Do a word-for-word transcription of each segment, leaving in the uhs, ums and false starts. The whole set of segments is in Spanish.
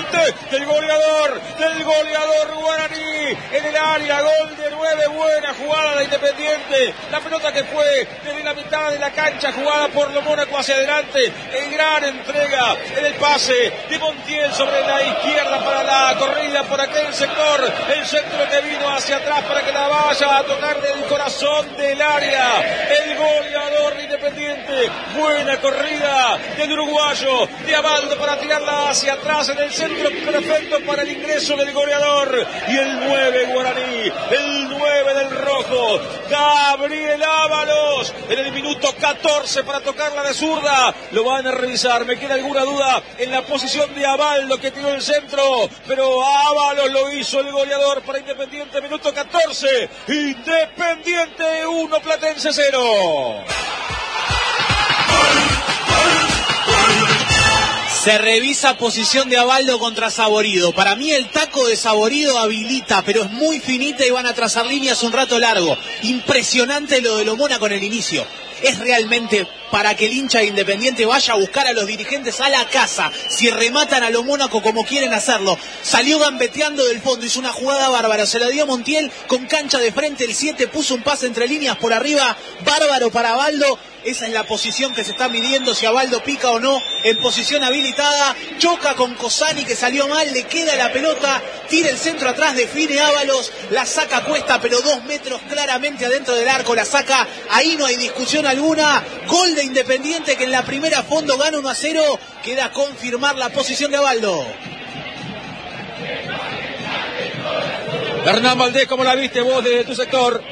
Independiente, del goleador, del goleador guaraní, en el área, gol de nueve, buena jugada de Independiente, la pelota que fue desde la mitad de la cancha, jugada por lo Mónaco hacia adelante, en gran entrega, en el pase de Montiel sobre la izquierda para la corrida por aquel sector, el centro que vino hacia atrás para que la vaya a tocar del corazón del área, el goleador de Independiente, buena corrida del uruguayo, de Abaldo para tirarla hacia atrás en el centro perfecto para el ingreso del goleador, y el nueve guaraní, el nueve del rojo, Gabriel Ábalos, en el minuto catorce para tocarla de zurda, lo van a revisar, me queda alguna duda en la posición de Abaldo que tiró el centro, pero Ábalos lo hizo el goleador para Independiente, minuto catorce, Independiente uno, Platense cero. Se revisa posición de Abaldo contra Saborido. Para mí el taco de Saborido habilita, pero es muy finita y van a trazar líneas un rato largo. Impresionante lo de lo Mónaco en el inicio. Es realmente para que el hincha de Independiente vaya a buscar a los dirigentes a la casa. Si rematan a lo Mónaco como quieren hacerlo. Salió gambeteando del fondo, hizo una jugada bárbara. Se la dio a Montiel con cancha de frente. El siete puso un pase entre líneas por arriba. Bárbaro para Abaldo. Esa es la posición que se está midiendo, si Abaldo pica o no, en posición habilitada, choca con Cosani que salió mal, le queda la pelota, tira el centro atrás, define Ábalos, la saca Cuesta, pero dos metros claramente adentro del arco, la saca, ahí no hay discusión alguna, gol de Independiente que en la primera fondo gana uno a cero, queda a confirmar la posición de Abaldo. Hernán Valdés, ¿cómo la viste vos desde tu sector?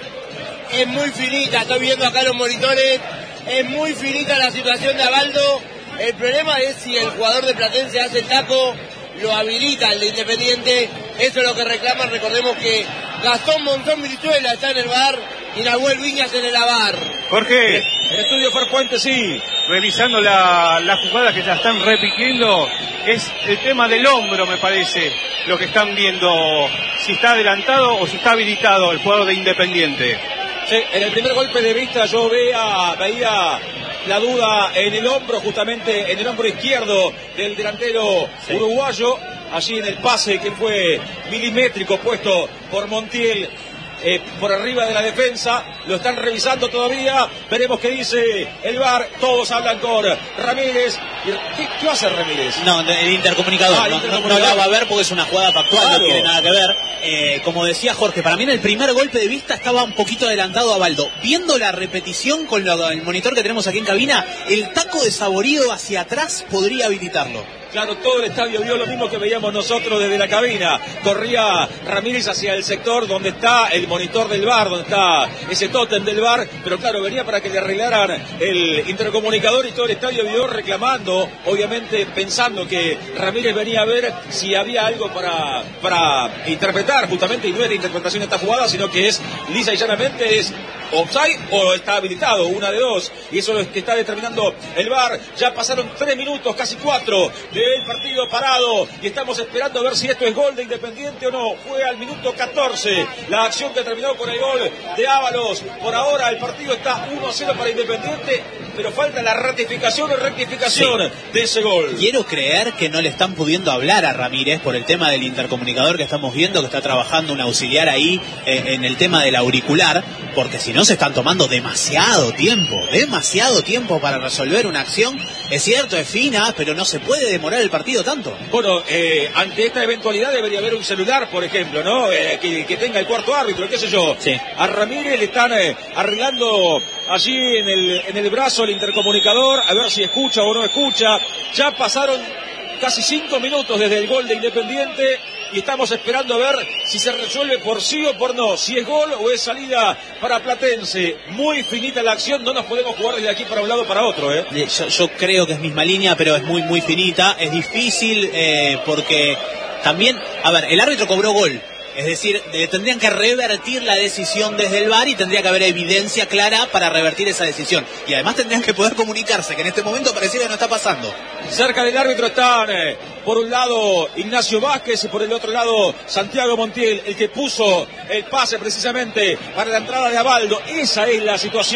Es muy finita, estoy viendo acá los monitores, es muy finita la situación de Abaldo. El problema es si el jugador de Platense hace el taco, lo habilita el de Independiente, eso es lo que reclaman. Recordemos que Gastón Monzón Brizuela está en el V A R y Nahuel Viñas en el A V A R. Jorge, el estudio Farpuente, sí. Revisando la, la jugada que ya están repitiendo, es el tema del hombro, me parece, lo que están viendo, si está adelantado o si está habilitado el jugador de Independiente. Sí, en el primer golpe de vista yo veía, veía la duda en el hombro, justamente en el hombro izquierdo del delantero sí. uruguayo, allí en el pase que fue milimétrico puesto por Montiel. Eh, por arriba de la defensa, lo están revisando todavía, veremos qué dice el V A R, todos hablan con Ramírez. ¿Qué, qué va a hacer Ramírez? No, el intercomunicador, ah, el intercomunicador. No, no la va a ver porque es una jugada factual, claro. No tiene nada que ver. Eh, como decía Jorge, para mí en el primer golpe de vista estaba un poquito adelantado Abaldo. Viendo la repetición con lo, el monitor que tenemos aquí en cabina, el taco de Saborido hacia atrás podría habilitarlo. Claro, todo el estadio vio lo mismo que veíamos nosotros desde la cabina. Corría Ramírez hacia el sector donde está el monitor del V A R, donde está ese tótem del V A R, pero claro, venía para que le arreglaran el intercomunicador y todo el estadio vio reclamando, obviamente pensando que Ramírez venía a ver si había algo para, para interpretar, justamente, y no es la interpretación de esta jugada, sino que es lisa y llanamente es offside o está habilitado, una de dos, y eso es lo que está determinando el V A R. Ya pasaron tres minutos, casi cuatro, del partido parado, y estamos esperando a ver si esto es gol de Independiente o no. Fue al minuto catorce la acción que terminó con el gol de Ábalos. Por ahora el partido está uno a cero para Independiente, pero falta la ratificación o rectificación sí. de ese gol. Quiero creer que no le están pudiendo hablar a Ramírez por el tema del intercomunicador que estamos viendo, que está trabajando un auxiliar ahí eh, en el tema del auricular, porque si no se están tomando demasiado tiempo, demasiado tiempo para resolver una acción. Es cierto, es fina, pero no se puede demorar el partido tanto. Bueno, eh, ante esta eventualidad debería haber un celular, por ejemplo, ¿no? Eh, que, que tenga el cuarto árbitro, qué sé yo. Sí. A Ramírez le están eh, arreglando allí en el, en el brazo el intercomunicador, a ver si escucha o no escucha. Ya pasaron casi cinco minutos desde el gol de Independiente y estamos esperando a ver si se resuelve por sí o por no, si es gol o es salida para Platense. Muy finita la acción, no nos podemos jugar desde aquí para un lado o para otro, ¿eh? Yo, yo creo que es misma línea, pero es muy muy finita, es difícil eh, porque también, a ver, el árbitro cobró gol. Es decir, eh, tendrían que revertir la decisión desde el V A R y tendría que haber evidencia clara para revertir esa decisión. Y además tendrían que poder comunicarse, que en este momento pareciera que no está pasando. Cerca del árbitro están, eh, por un lado, Ignacio Vázquez y por el otro lado, Santiago Montiel, el que puso el pase precisamente para la entrada de Abaldo. Esa es la situación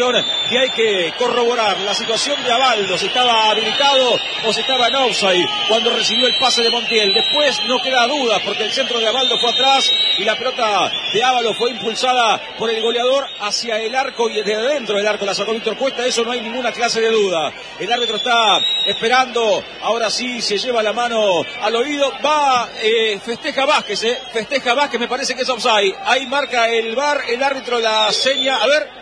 que hay que corroborar la situación de Abaldo, si estaba habilitado o si estaba en offside cuando recibió el pase de Montiel. Después no queda duda porque el centro de Abaldo fue atrás y la pelota de Ábalos fue impulsada por el goleador hacia el arco y desde adentro del arco la sacó Víctor Cuesta, eso no hay ninguna clase de duda. El árbitro está esperando, ahora sí se lleva la mano al oído, va, eh, festeja Vázquez, eh, festeja Vázquez, me parece que es offside. Ahí marca el V A R, el árbitro la seña, a ver.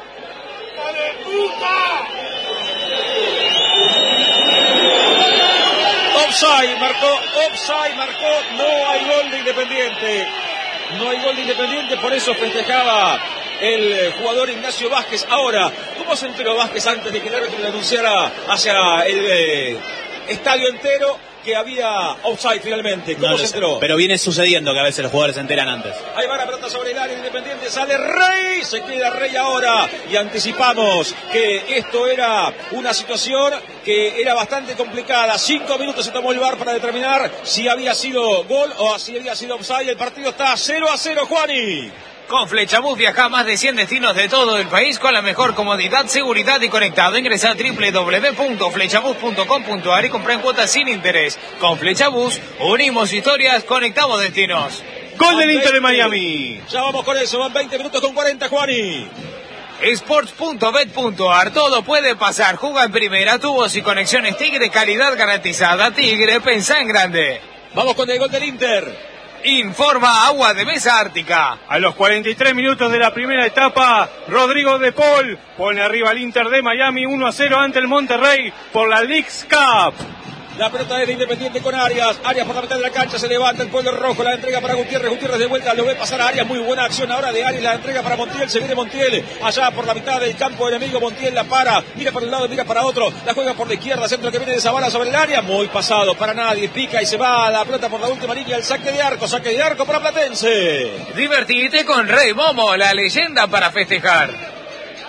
Offside, marcó, offside, marcó, no hay gol de Independiente. No hay gol de Independiente, por eso festejaba el jugador Ignacio Vázquez. Ahora, ¿cómo se enteró Vázquez antes de que el árbitro le anunciara hacia el eh, estadio entero que había offside finalmente? ¿Cómo no se enteró? Pero viene sucediendo que a veces los jugadores se enteran antes. Ahí va la pelota sobre el área Independiente, sale Rey, se queda Rey ahora y anticipamos que esto era una situación que era bastante complicada. Cinco minutos se tomó el V A R para determinar si había sido gol o si había sido offside. El partido está cero a cero, Juani. Con Flechabús viaja a más de cien destinos de todo el país con la mejor comodidad, seguridad y conectado. Ingresa a doble u doble u doble u punto flechabús punto com punto a r y compra en cuotas sin interés. Con Flechabús unimos historias, conectamos destinos. Gol del Inter de Miami. Ya vamos con eso, van veinte minutos con cuarenta, Juani. Sports punto bet punto a r, todo puede pasar. Juega en primera, tubos y conexiones Tigre, calidad garantizada. Tigre, pensá en grande. Vamos con el gol del Inter. Informa Agua de Mesa Ártica. A los cuarenta y tres minutos de la primera etapa, Rodrigo de Paul pone arriba al Inter de Miami uno a cero ante el Monterrey por la Leagues Cup. La pelota es de Independiente con Arias. Arias por la mitad de la cancha, se levanta el pueblo rojo, la entrega para Gutiérrez. Gutiérrez de vuelta, lo ve pasar a Arias. Muy buena acción ahora de Arias, la entrega para Montiel. Se viene Montiel allá por la mitad del campo enemigo. Montiel la para, mira para un lado, mira para otro. La juega por la izquierda, centro que viene de Zavala sobre el área. Muy pasado para nadie, pica y se va la pelota por la última línea. El saque de arco, saque de arco para Platense. Divertite con Rey Momo, la leyenda para festejar.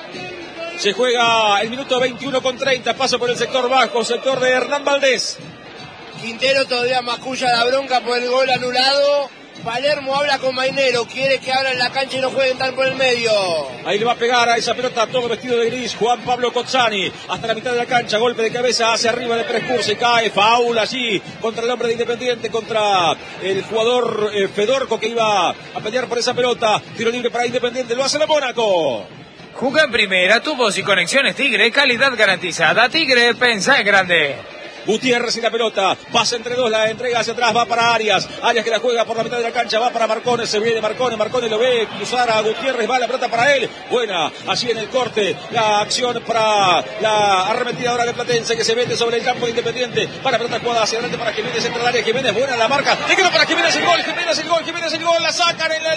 Se juega el minuto veintiuno con treinta, pasa por el sector bajo, sector de Hernán Valdés. Quintero todavía masculla la bronca por el gol anulado. Palermo habla con Mainero, quiere que abran la cancha y no jueguen tan por el medio. Ahí le va a pegar a esa pelota todo vestido de gris Juan Pablo Cozzani, hasta la mitad de la cancha, golpe de cabeza hacia arriba de Prescur, se cae, faul allí contra el hombre de Independiente, contra el jugador eh, Fedorco que iba a pelear por esa pelota. Tiro libre para Independiente, lo hace la Mónaco. Juega en primera, tubos y conexiones Tigre, calidad garantizada. Tigre, pensá en grande. Gutiérrez y la pelota, pasa entre dos, la entrega hacia atrás, va para Arias, Arias que la juega por la mitad de la cancha, va para Marcones, se viene Marcones, Marcones lo ve cruzar a Gutiérrez, va la pelota para él, buena, allí en el corte, la acción para la arremetida ahora de Platense que se mete sobre el campo de Independiente, para pelota jugada hacia adelante para Jiménez, entra al área, Jiménez, buena la marca, le quedó para Jiménez el gol, Jiménez el gol, Jiménez el gol, la sacan en la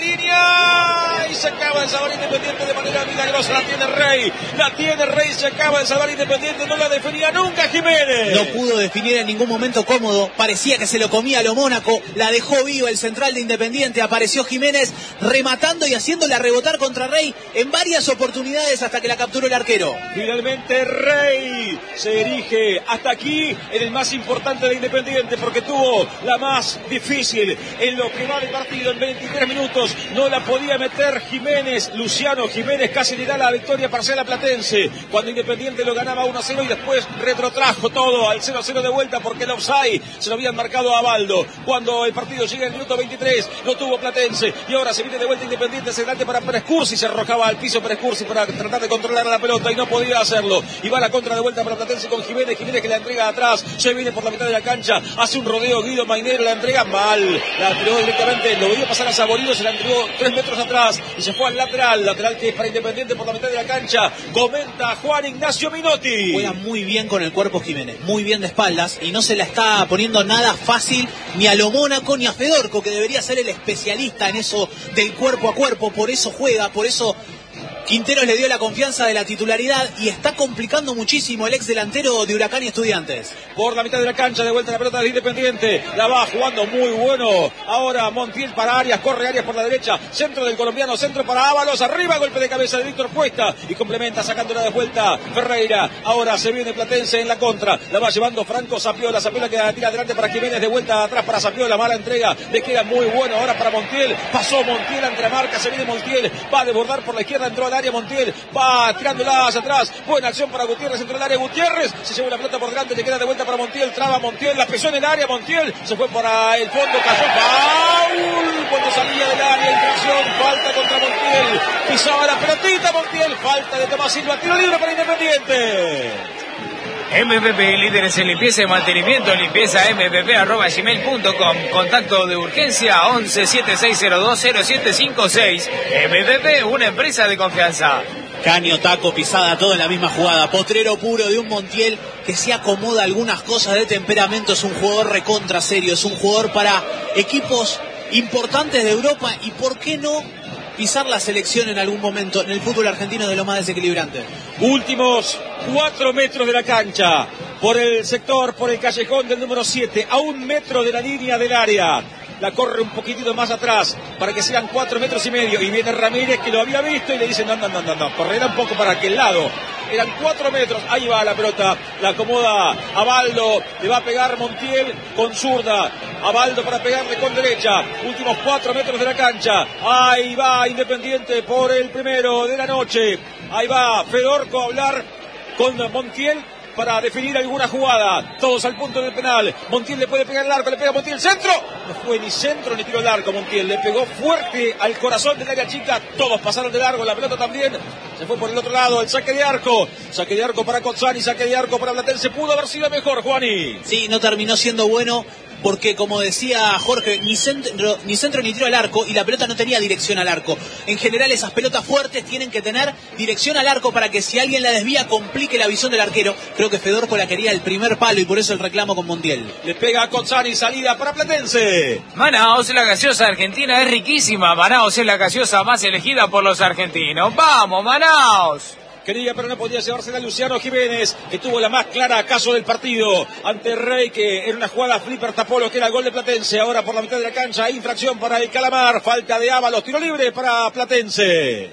línea, y se acaba de salvar Independiente de manera milagrosa, la tiene Rey, la tiene Rey, se acaba de salvar Independiente, no la definía nunca Jiménez. No pudo definir en ningún momento cómodo, parecía que se lo comía a lo Mónaco, la dejó viva el central de Independiente, apareció Jiménez rematando y haciéndola rebotar contra Rey en varias oportunidades hasta que la capturó el arquero. Finalmente Rey se erige hasta aquí en el más importante de Independiente porque tuvo la más difícil en lo que va del partido en veintitrés minutos, no la podía meter Jiménez, Luciano Jiménez casi le da la victoria parcial a Platense cuando Independiente lo ganaba uno a cero y después retrotrajo todo al cero a cero de vuelta porque el offside se lo habían marcado a Abaldo. Cuando el partido llega al minuto veintitrés, no tuvo Platense y ahora se viene de vuelta Independiente, se delante para Prescursi, se arrojaba al piso Prescursi para tratar de controlar la pelota y no podía hacerlo. Y va la contra de vuelta para Platense con Jiménez, Jiménez que la entrega atrás, se viene por la mitad de la cancha, hace un rodeo Guido Mainero, la entrega mal, la tiró directamente, lo veía pasar a Saborido, se la entregó tres metros atrás y se fue al lateral, lateral que es para Independiente por la mitad de la cancha, comenta Juan Ignacio Minotti. Juega muy bien con el cuerpo Jiménez, muy bien de espaldas y no se la está poniendo nada fácil ni a lo Mónaco ni a Fedorco, que debería ser el especialista en eso del cuerpo a cuerpo, por eso juega, por eso Quinteros le dio la confianza de la titularidad y está complicando muchísimo el ex delantero de Huracán y Estudiantes. Por la mitad de la cancha, de vuelta la pelota de Independiente, la va jugando muy bueno, ahora Montiel para Arias, corre Arias por la derecha, centro del colombiano, centro para Ábalos, arriba, golpe de cabeza de Víctor Cuesta y complementa sacándola de vuelta Ferreira, ahora se viene Platense en la contra, la va llevando Franco Zapiola, Zapiola que la tira adelante para Jiménez, de vuelta atrás para Zapiola, mala entrega, le queda muy bueno ahora para Montiel, pasó Montiel ante la marca, se viene Montiel, va a desbordar por la izquierda, entró al área Montiel, va tirándola hacia atrás, buena acción para Gutiérrez, entre el área Gutiérrez, se lleva la pelota por delante, le queda de vuelta para Montiel, traba Montiel, la pisó en el área Montiel, se fue para el fondo, cayó, foul, cuando salía del área, infracción, falta contra Montiel, pisaba la pelotita Montiel, falta de Tomás Silva, tiro libre para Independiente. M V P, líderes en limpieza y mantenimiento, limpieza m v p arroba gmail punto com, contacto de urgencia once siete seis cero dos cero siete cinco seis. M V P, una empresa de confianza. Caño, taco, pisada, todo en la misma jugada. Potrero puro de un Montiel que se acomoda algunas cosas de temperamento. Es un jugador recontra serio, es un jugador para equipos importantes de Europa y por qué no pisar la selección en algún momento en el fútbol argentino, de lo más desequilibrante. Últimos cuatro metros de la cancha, por el sector, por el callejón del número siete, a un metro de la línea del área. La corre un poquitito más atrás para que sean cuatro metros y medio. Y viene Ramírez, que lo había visto, y le dice: no, no, no, no, no, correrá un poco para aquel lado. Eran cuatro metros, ahí va la pelota, la acomoda a Baldo, le va a pegar Montiel con zurda, a Baldo para pegarle con derecha, últimos cuatro metros de la cancha, ahí va Independiente por el primero de la noche, ahí va Fedorco a hablar con Montiel para definir alguna jugada, todos al punto del penal. Montiel le puede pegar el arco, le pega Montiel, centro, no fue ni centro ni tiro al arco. Montiel le pegó fuerte al corazón del área chica, todos pasaron de largo, la pelota también se fue por el otro lado, el saque de arco, saque de arco para Cozzani, saque de arco para Platense, pudo haber sido mejor, Juani. Sí, no terminó siendo bueno porque, como decía Jorge, ni centro, ni centro ni tiro al arco, y la pelota no tenía dirección al arco. En general esas pelotas fuertes tienen que tener dirección al arco para que si alguien la desvía complique la visión del arquero. Creo que Fedorco la quería el primer palo y por eso el reclamo con Montiel. Le pega a Cozzani, salida para Platense. Manaos, la gaseosa argentina es riquísima. Manaos es la gaseosa más elegida por los argentinos. ¡Vamos, Manaos! Quería, pero no podía llevársela a Luciano Jiménez, que tuvo la más clara acaso del partido ante Rey, que en una jugada flipper tapó lo que era el gol de Platense. Ahora por la mitad de la cancha, infracción para el Calamar, falta de Ábalos, tiro libre para Platense.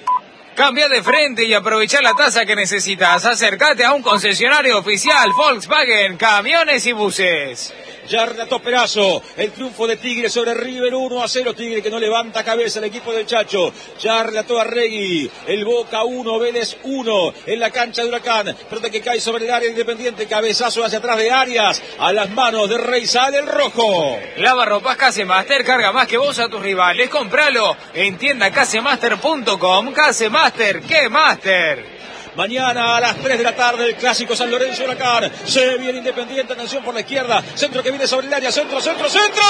Cambia de frente y aprovechar la tasa que necesitas. Acércate a un concesionario oficial Volkswagen, camiones y buses. Ya relató Perazo el triunfo de Tigre sobre River, uno a cero. Tigre que no levanta cabeza el equipo del Chacho. Ya relató Arregui el Boca uno, Vélez uno en la cancha de Huracán. Pelota que cae sobre el área Independiente, cabezazo hacia atrás de Arias, a las manos de Rey, sale el rojo. Lava ropas Casemaster, carga más que vos a tus rivales. Compralo en tienda casemaster punto com. Casemaster, ¿qué Master? Mañana a las tres de la tarde el clásico San Lorenzo Huracán. Se viene Independiente, atención por la izquierda. Centro que viene sobre el área, centro, centro, centro.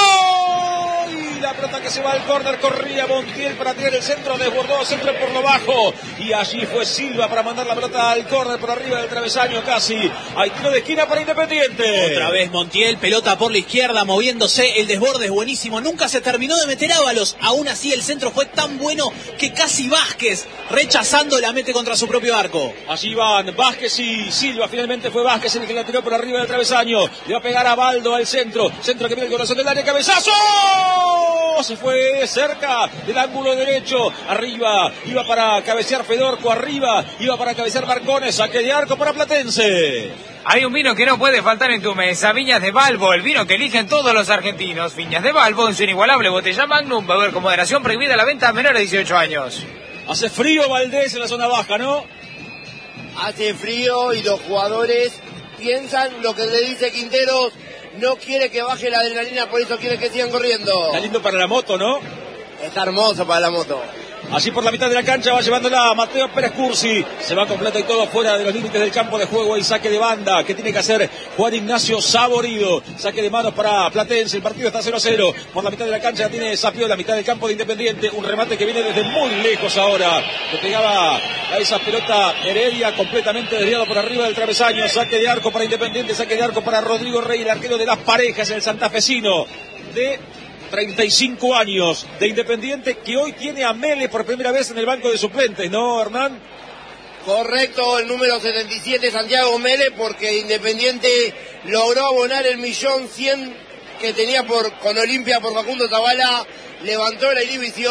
Y la pelota que se va al córner, corría Montiel para tirar el centro, desbordó, centro por lo bajo. Y allí fue Silva para mandar la pelota al córner por arriba del travesaño casi. Hay tiro de esquina para Independiente. Otra vez Montiel, pelota por la izquierda, moviéndose, el desborde es buenísimo. Nunca se terminó de meter Ábalos. Aún así el centro fue tan bueno que casi Vázquez, rechazando, la mete contra su propio arco. Allí van Vázquez y Silva, finalmente fue Vázquez el que la tiró por arriba del travesaño, le va a pegar a Baldo al centro, centro que viene el corazón del área, cabezazo, se fue cerca del ángulo derecho, arriba, iba para cabecear Fedorco, arriba, iba para cabecear Marcones, saque de arco para Platense. Hay un vino que no puede faltar en tu mesa, Viñas de Balbo, el vino que eligen todos los argentinos. Viñas de Balbo en su inigualable botella Magnum, beber con moderación, prohibida la venta a menores de dieciocho años. Hace frío Valdés en la zona baja, ¿no? Hace frío y los jugadores piensan lo que le dice Quinteros, no quiere que baje la adrenalina, por eso quiere que sigan corriendo. Está lindo para la moto, ¿no? Está hermoso para la moto. Así por la mitad de la cancha va llevándola Mateo Pérez Cursi. Se va completa y todo fuera de los límites del campo de juego. Y saque de banda que tiene que hacer Juan Ignacio Saborido. Saque de manos para Platense. El partido está cero a cero. Por la mitad de la cancha tiene Sapio, la mitad del campo de Independiente. Un remate que viene desde muy lejos ahora. Le pegaba a esa pelota Heredia, completamente desviado por arriba del travesaño. Saque de arco para Independiente. Saque de arco para Rodrigo Rey, el arquero de Las Parejas, el santafesino de treinta y cinco años, de Independiente, que hoy tiene a Mele por primera vez en el banco de suplentes, ¿no, Hernán? Correcto, el número setenta y siete, Santiago Mele, porque Independiente logró abonar el millón cien que tenía por, con Olimpia por Facundo Zavala, levantó la inhibición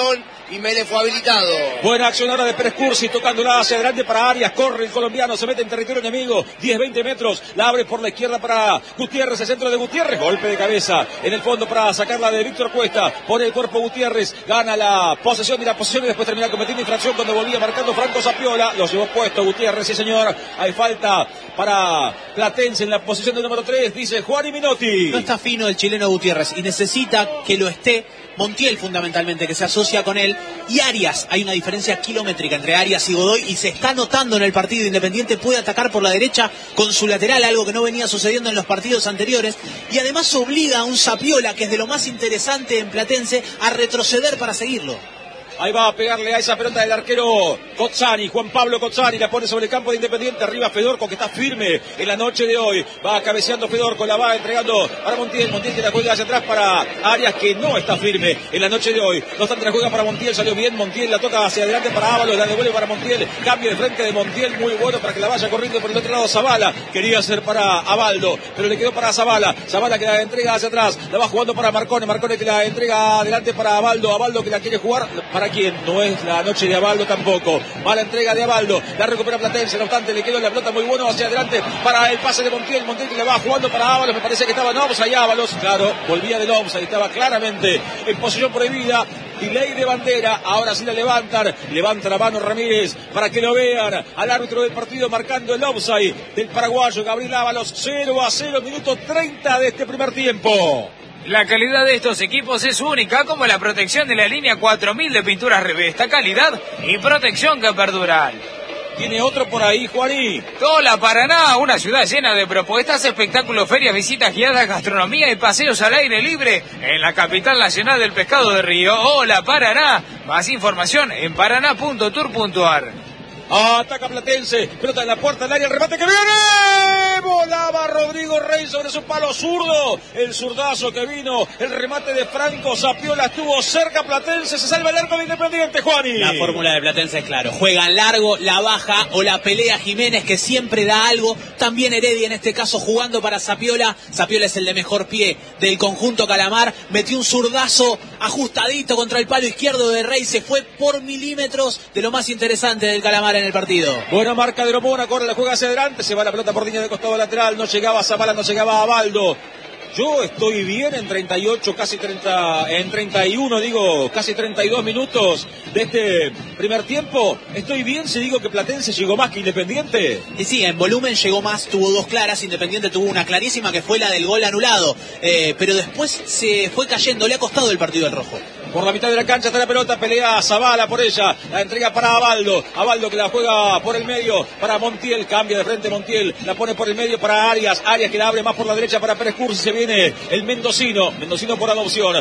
y Mele fue habilitado. Buena acción ahora de Pérez Cursi, tocándola hacia adelante para Arias, corre el colombiano, se mete en territorio enemigo, diez veinte metros, la abre por la izquierda para Gutiérrez, el centro de Gutiérrez, golpe de cabeza en el fondo para sacarla de Víctor Cuesta, pone el cuerpo Gutiérrez, gana la posesión y la posesión y después termina cometiendo infracción cuando volvía marcando Franco Sapiola, lo llevó puesto Gutiérrez, sí señor, hay falta para Platense en la posición del número tres, dice Juan y Minotti. No está fino el chileno Gutiérrez y necesita que lo esté Montiel fundamentalmente, que se asocia con él, y Arias. Hay una diferencia kilométrica entre Arias y Godoy y se está notando en el partido. Independiente puede atacar por la derecha con su lateral, algo que no venía sucediendo en los partidos anteriores, y además obliga a un Sapiola, que es de lo más interesante en Platense, a retroceder para seguirlo. Ahí va a pegarle a esa pelota del arquero Cozzani, Juan Pablo Cozzani, la pone sobre el campo de Independiente, arriba Fedorco, que está firme en la noche de hoy, va cabeceando Fedorco, la va entregando para Montiel, Montiel que la juega hacia atrás para Arias, que no está firme en la noche de hoy, no obstante la juega para Montiel, salió bien Montiel, la toca hacia adelante para Ábalos, la devuelve para Montiel, cambio de frente de Montiel, muy bueno para que la vaya corriendo por el otro lado Zavala, quería hacer para Abaldo, pero le quedó para Zavala, Zavala que la entrega hacia atrás, la va jugando para Marcone, Marcone que la entrega adelante para Abaldo, Abaldo que la quiere jugar para quién, no es la noche de Abaldo tampoco, mala entrega de Abaldo, la recupera Platense, no obstante le quedó la pelota muy bueno hacia adelante para el pase de Montiel, Montiel que le va jugando para Ábalos, me parece que estaba en offside Ábalos, claro, volvía del offside, estaba claramente en posición prohibida, delay de bandera, ahora sí la levantan, levanta la mano Ramírez para que lo vean al árbitro del partido marcando el offside del paraguayo Gabriel Ábalos, cero a cero, minuto treinta de este primer tiempo. La calidad de estos equipos es única, como la protección de la línea cuatro mil de pinturas Revesta, calidad y protección que perduran. Tiene otro por ahí, Juaní. Tola Paraná, una ciudad llena de propuestas, espectáculos, ferias, visitas guiadas, gastronomía y paseos al aire libre en la capital nacional del pescado de Río. Hola Paraná, más información en paraná punto tour punto ar. Ataca Platense, pelota en la puerta del área, el remate que viene, volaba Rodrigo Rey sobre su palo zurdo, el zurdazo que vino, el remate de Franco Sapiola estuvo cerca Platense, se salva el arco de Independiente, Juani. La fórmula de Platense es claro, juega largo, la baja o la pelea Jiménez, que siempre da algo, también Heredia en este caso jugando para Sapiola, Sapiola es el de mejor pie del conjunto Calamar, metió un zurdazo ajustadito contra el palo izquierdo de Rey, se fue por milímetros de lo más interesante del Calamar en el partido. Buena marca de Lomona, corre la juega hacia adelante, se va la pelota por línea de costado lateral, no llegaba a Zavala, no llegaba a Abaldo. Yo estoy bien en treinta y ocho, casi treinta, en treinta y uno, digo, casi treinta y dos minutos de este primer tiempo. Estoy bien si digo que Platense llegó más que Independiente. Y sí, en volumen llegó más, tuvo dos claras, Independiente tuvo una clarísima que fue la del gol anulado, eh, pero después se fue cayendo, le ha costado el partido al rojo. Por la mitad de la cancha está la pelota, pelea Zavala por ella, la entrega para Abaldo, Abaldo que la juega por el medio para Montiel, cambia de frente Montiel, la pone por el medio para Arias, Arias que la abre más por la derecha para Pérez Cursi, se viene el mendocino, mendocino por adopción,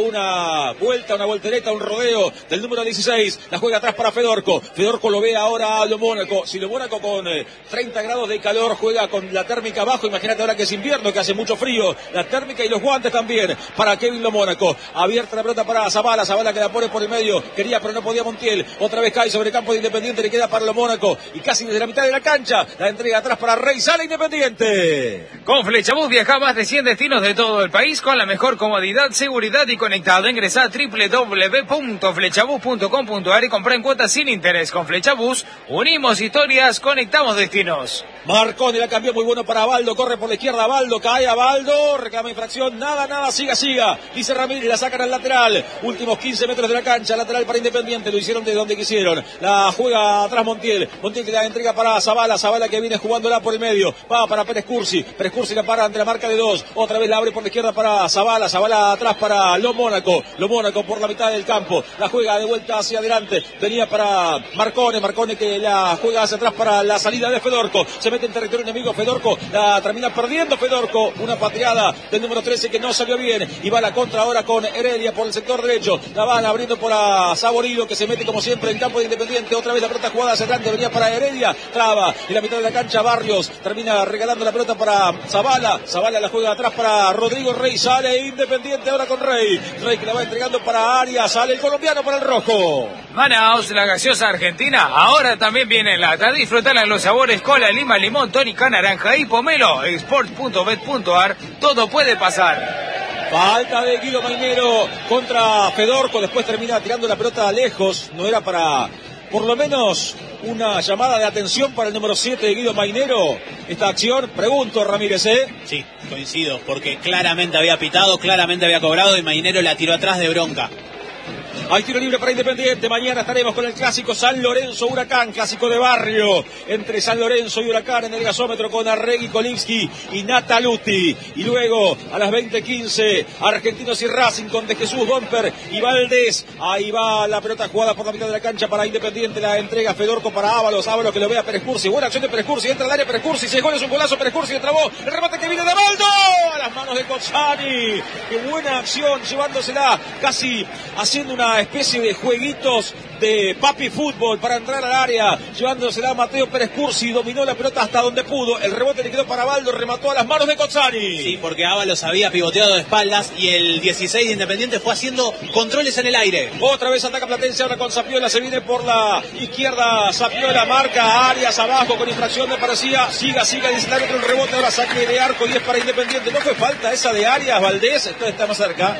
una vuelta, una voltereta, un rodeo del número dieciséis, la juega atrás para Fedorco, Fedorco lo ve ahora a Lo Mónaco, si Lo Mónaco con eh, treinta grados de calor juega con la térmica abajo, imagínate ahora que es invierno, que hace mucho frío, la térmica y los guantes también para Kevin Lo Mónaco, abierta la pelota para Zavala, Zavala que la pone por el medio, quería pero no podía Montiel, otra vez cae sobre el campo de Independiente, le queda para Lo Mónaco y casi desde la mitad de la cancha, la entrega atrás para Rey, sale Independiente. Con Flechabús viaja a más de cien destinos de todo el país con la mejor comodidad, seguridad y conectado. Ingresa a doble u doble u doble u punto flechabús punto com punto ar y compra en cuotas sin interés. Con Flechabús unimos historias, conectamos destinos. Marcone la cambió muy bueno para Abaldo, corre por la izquierda Abaldo, cae Abaldo, reclama infracción, nada, nada, siga, siga, dice Ramírez, la sacan al lateral, últimos quince metros de la cancha, lateral para Independiente, lo hicieron de donde quisieron, la juega atrás Montiel, Montiel que la entrega para Zavala, Zavala que viene jugándola por el medio, va para Pérez Cursi, Pérez Cursi la para ante la marca de dos, otra vez la abre por la izquierda para Zavala, Zavala atrás para Lo Mónaco, Lo Mónaco por la mitad del campo, la juega de vuelta hacia adelante, venía para Marcone, Marcone que la juega hacia atrás para la salida de Fedorco, se mete en territorio enemigo Fedorco, la termina perdiendo Fedorco, una pateada del número trece que no salió bien, y va la contra ahora con Heredia por el sector derecho, la van abriendo por a Saborido que se mete como siempre en campo de Independiente, otra vez la pelota jugada hacia adelante, venía para Heredia, traba en la mitad de la cancha Barrios, termina regalando la pelota para Zavala, Zavala la juega atrás para Rodrigo Rey, sale Independiente ahora con Rey, Rey que la va entregando para Arias, sale el colombiano para el rojo. Manaos, la gaseosa argentina, ahora también viene en lata, disfrutala en los sabores cola, lima, limón, tónica, naranja y pomelo, export punto bet punto ar, todo puede pasar. Falta de Guido Mainero contra Fedorco. Después termina tirando la pelota lejos. No era para, por lo menos, una llamada de atención para el número siete de Guido Mainero. Esta acción, pregunto, Ramírez, ¿eh? Sí, coincido, porque claramente había pitado, claramente había cobrado y Mainero la tiró atrás de bronca. Hay tiro libre para Independiente. Mañana estaremos con el clásico San Lorenzo Huracán, clásico de barrio entre San Lorenzo y Huracán en el gasómetro con Arregui, Kolinski y Nataluti. Y luego a las veinte quince Argentinos y Racing con De Jesús, Gomper y Valdés. Ahí va la pelota jugada por la mitad de la cancha para Independiente. La entrega Fedorco para Ábalos. Ábalos que lo ve a Pérez Cursi. Buena acción de Pérez Cursi. Entra al área Pérez Cursi. Se goles un golazo. Pérez Cursi trabó. El remate que viene de Baldo. A las manos de Cozzani. Qué buena acción llevándosela casi haciendo una especie de jueguitos de papi fútbol para entrar al área, llevándosela a Mateo Pérez Cursi, dominó la pelota hasta donde pudo, el rebote le quedó para Baldo, remató a las manos de Cozzani. Sí, porque Ábalos había pivoteado de espaldas y el dieciséis de Independiente fue haciendo controles en el aire. Otra vez ataca Platense, ahora con Zapiola, se viene por la izquierda, Zapiola marca Arias abajo con infracción me parecía, siga, siga, dice el árbitro, el rebote, ahora saque de arco y es para Independiente. ¿No fue falta esa de Arias, Valdés? Esto está más cerca.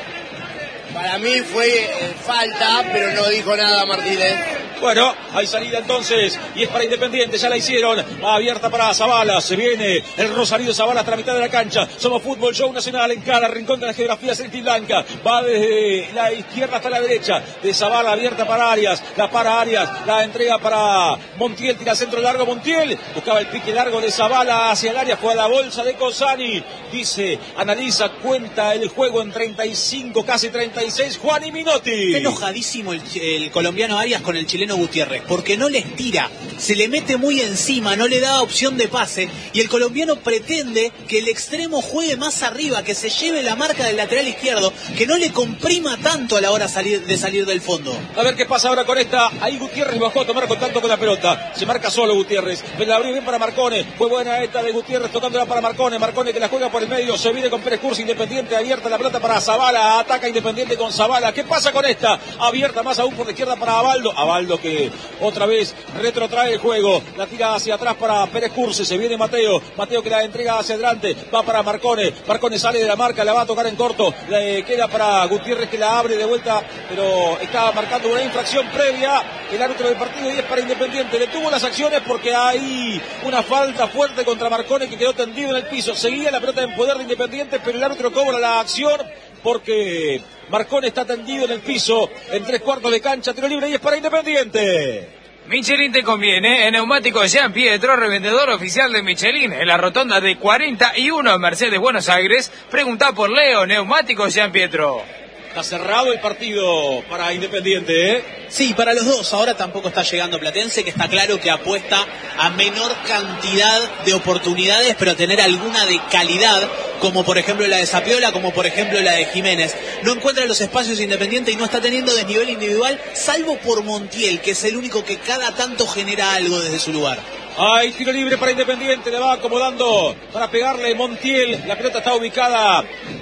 Para mí fue eh, falta, pero no dijo nada Martínez. Bueno, hay salida entonces y es para Independiente, ya la hicieron, va abierta para Zavala, se viene el Rosario Zavala hasta la mitad de la cancha, somos Fútbol Show Nacional en cada rincón de la geografía celeste y blanca, va desde la izquierda hasta la derecha, de Zavala abierta para Arias, la para Arias, la entrega para Montiel, tira centro largo Montiel, buscaba el pique largo de Zavala hacia el área, fue a la bolsa de Cozzani, dice, analiza, cuenta el juego en treinta y cinco, casi treinta y seis, Juan y Minotti. Está enojadísimo el, el colombiano Arias con el chileno Gutiérrez, porque no les tira, se le mete muy encima, no le da opción de pase, y el colombiano pretende que el extremo juegue más arriba, que se lleve la marca del lateral izquierdo, que no le comprima tanto a la hora salir, de salir del fondo. A ver qué pasa ahora con esta, ahí Gutiérrez bajó a tomar contacto con la pelota, se marca solo Gutiérrez, me la abrió bien para Marcone, fue buena esta de Gutiérrez tocándola para Marcone, Marcone que la juega por el medio, se viene con Pérez Cursi, Independiente, abierta la pelota para Zavala, ataca Independiente con Zavala, ¿qué pasa con esta? Abierta más aún por la izquierda para Abaldo, Abaldo que otra vez retrotrae el juego, la tira hacia atrás para Pérez Cursi, se viene Mateo, Mateo que la entrega hacia adelante, va para Marcone, Marcone sale de la marca, la va a tocar en corto, le queda para Gutiérrez que la abre de vuelta, pero estaba marcando una infracción previa, el árbitro del partido y es para Independiente, detuvo las acciones porque hay una falta fuerte contra Marcone que quedó tendido en el piso, seguía la pelota en poder de Independiente, pero el árbitro cobra la acción porque Marcone está tendido en el piso, en tres cuartos de cancha, tiro libre y es para Independiente. Michelin te conviene, en Neumáticos Jean Pietro, revendedor oficial de Michelin, en la rotonda de cuarenta y uno Mercedes Buenos Aires. Pregunta por Leo, Neumáticos Jean Pietro. Está cerrado el partido para Independiente, ¿eh? Sí, para los dos. Ahora tampoco está llegando Platense, que está claro que apuesta a menor cantidad de oportunidades, pero a tener alguna de calidad, como por ejemplo la de Zapiola, como por ejemplo la de Jiménez. No encuentra los espacios Independiente y no está teniendo desnivel individual, salvo por Montiel, que es el único que cada tanto genera algo desde su lugar. Hay tiro libre para Independiente, le va acomodando para pegarle Montiel. La pelota está ubicada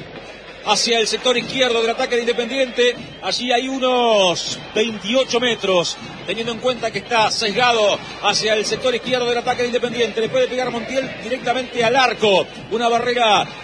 hacia el sector izquierdo del ataque de Independiente, allí hay unos veintiocho metros, teniendo en cuenta que está sesgado hacia el sector izquierdo del ataque de Independiente, le puede pegar Montiel directamente al arco, una barrera